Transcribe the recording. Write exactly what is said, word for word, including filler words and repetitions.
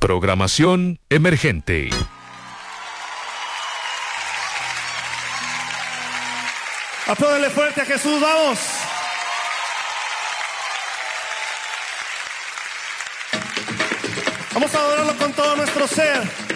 Programación emergente. Apláudele fuerte a Jesús, vamos. Vamos a adorarlo con todo nuestro ser.